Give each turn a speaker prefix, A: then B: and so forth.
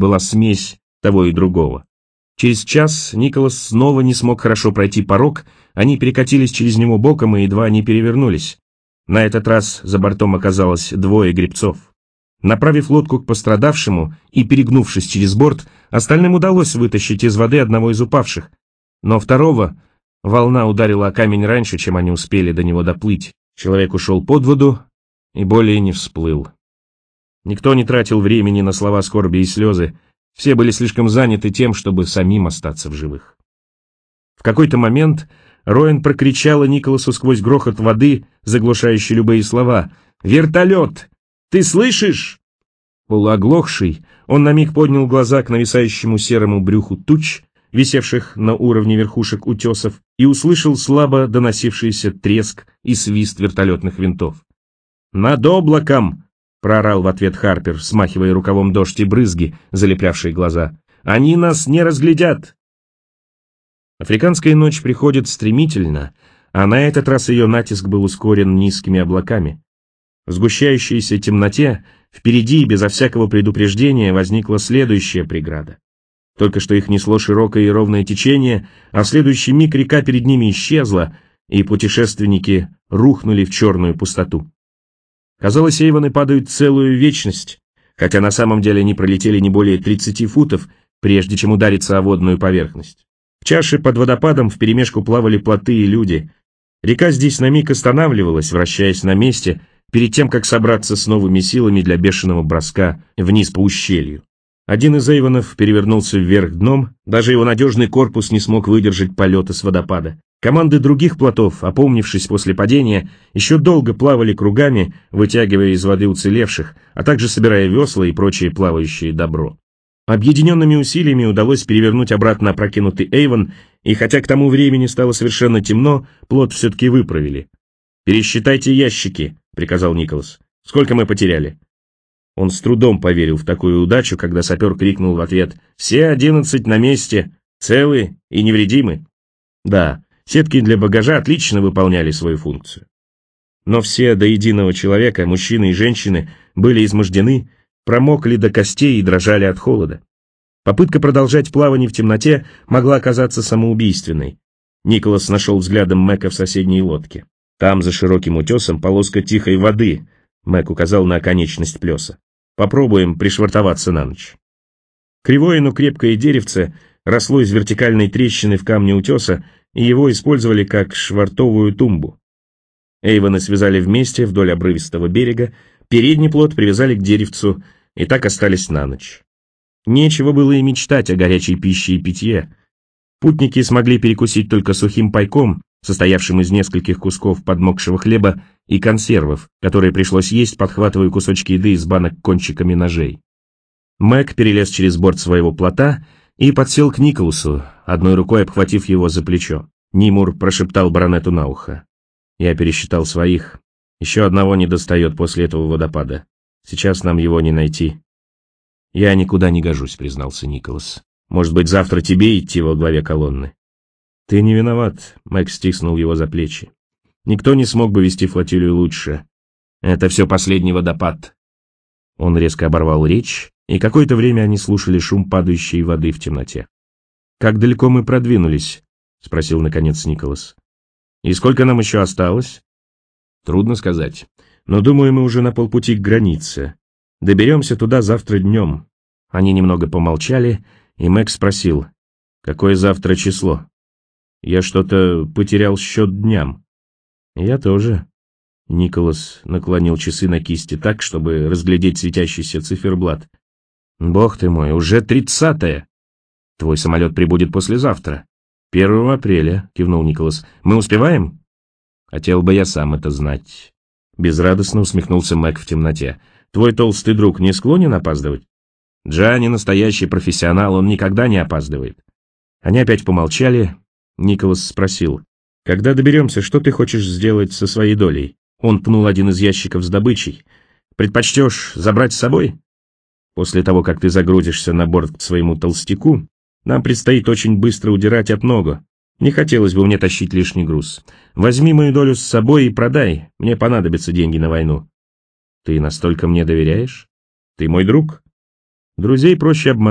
A: была смесь того и другого. Через час Николас снова не смог хорошо пройти порог, они перекатились через него боком и едва не перевернулись. На этот раз за бортом оказалось двое гребцов. Направив лодку к пострадавшему и перегнувшись через борт, остальным удалось вытащить из воды одного из упавших, но второго волна ударила о камень раньше, чем они успели до него доплыть. Человек ушел под воду и более не всплыл. Никто не тратил времени на слова скорби и слезы, все были слишком заняты тем, чтобы самим остаться в живых. В какой-то момент Роэн прокричала Николасу сквозь грохот воды, заглушающий любые слова: «Вертолет! Ты слышишь?» Полуоглохший, он на миг поднял глаза к нависающему серому брюху туч, висевших на уровне верхушек утесов, и услышал слабо доносившийся треск и свист вертолетных винтов. «Над облаком!» — проорал в ответ Харпер, смахивая рукавом дождь и брызги, залеплявшие глаза. «Они нас не разглядят!» Африканская ночь приходит стремительно, а на этот раз ее натиск был ускорен низкими облаками. В сгущающейся темноте впереди, безо всякого предупреждения, возникла следующая преграда. Только что их несло широкое и ровное течение, а в следующий миг река перед ними исчезла, и путешественники рухнули в черную пустоту. Казалось, эйвоны падают целую вечность, хотя на самом деле они пролетели не более 30 футов, прежде чем удариться о водную поверхность. В чаше под водопадом вперемешку плавали плоты и люди. Река здесь на миг останавливалась, вращаясь на месте, перед тем, как собраться с новыми силами для бешеного броска вниз по ущелью. Один из эйвонов перевернулся вверх дном, даже его надежный корпус не смог выдержать полета с водопада. Команды других плотов, опомнившись после падения, еще долго плавали кругами, вытягивая из воды уцелевших, а также собирая весла и прочее плавающее добро. Объединенными усилиями удалось перевернуть обратно опрокинутый эйвон, и хотя к тому времени стало совершенно темно, плот все-таки выправили. «Пересчитайте ящики», — приказал Николас. «Сколько мы потеряли?» Он с трудом поверил в такую удачу, когда сапер крикнул в ответ: «Все 11 на месте, целы и невредимы». Да, сетки для багажа отлично выполняли свою функцию. Но все до единого человека, мужчины и женщины, были измождены, промокли до костей и дрожали от холода. Попытка продолжать плавание в темноте могла оказаться самоубийственной. Николас нашел взглядом Мэка в соседней лодке. «Там, за широким утесом, полоска тихой воды», — Мэк указал на оконечность плеса. «Попробуем пришвартоваться на ночь». Кривое, но крепкое деревце росло из вертикальной трещины в камне утеса, и его использовали как швартовую тумбу. Эйвоны связали вместе вдоль обрывистого берега, передний плот привязали к деревцу и так остались на ночь. Нечего было и мечтать о горячей пище и питье. Путники смогли перекусить только сухим пайком, состоявшим из нескольких кусков подмокшего хлеба и консервов, которые пришлось есть, подхватывая кусочки еды из банок кончиками ножей. Мэг перелез через борт своего плота и подсел к Николасу, одной рукой обхватив его за плечо. Нимур прошептал баронету на ухо: «Я пересчитал своих. Еще одного недостает после этого водопада. Сейчас нам его не найти». «Я никуда не гожусь», — признался Николас. «Может быть, завтра тебе идти во главе колонны?» «Ты не виноват», — Мэг стиснул его за плечи. «Никто не смог бы вести флотилию лучше. Это все последний водопад». Он резко оборвал речь, и какое-то время они слушали шум падающей воды в темноте. «Как далеко мы продвинулись?» — спросил наконец Николас. «И сколько нам еще осталось?» «Трудно сказать, но думаю, мы уже на полпути к границе. Доберемся туда завтра днем». Они немного помолчали, и Мэг спросил: «Какое завтра число?» «Я что-то потерял счет дням». «Я тоже». Николас наклонил часы на кисти так, чтобы разглядеть светящийся циферблат. «Бог ты мой, уже 30-е! Твой самолет прибудет послезавтра». 1 апреля, кивнул Николас. «Мы успеваем?» «Хотел бы я сам это знать». Безрадостно усмехнулся Мэг в темноте. «Твой толстый друг не склонен опаздывать?» «Джани настоящий профессионал, он никогда не опаздывает». Они опять помолчали. Николас спросил: «Когда доберемся, что ты хочешь сделать со своей долей?» Он пнул один из ящиков с добычей. «Предпочтешь забрать с собой? После того, как ты загрузишься на борт к своему толстяку, нам предстоит очень быстро удирать от Ного. Не хотелось бы мне тащить лишний груз. Возьми мою долю с собой и продай, мне понадобятся деньги на войну». «Ты настолько мне доверяешь? Ты мой друг?» «Друзей проще обмануть».